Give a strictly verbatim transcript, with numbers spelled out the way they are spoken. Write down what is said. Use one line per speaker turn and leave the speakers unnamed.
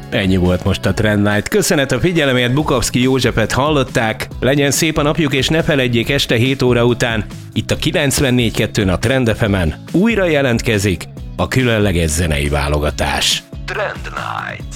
Ennyi volt most a Trend Night. Köszönet a figyelemért, Bukovszki Józsefet hallották. Legyen szép a napjuk, és ne feledjék, este hét óra után itt a kilencvennégy kettőn a Trend ef emen újra jelentkezik a különleges zenei válogatás.
Trend Night.